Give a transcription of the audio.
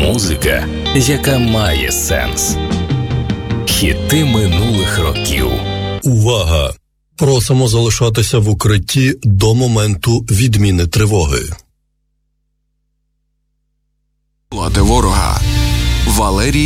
Музика, яка має сенс. Хіти минулих років. Увага! Просимо залишатися в укритті до моменту відміни тривоги. Ворога. Валерій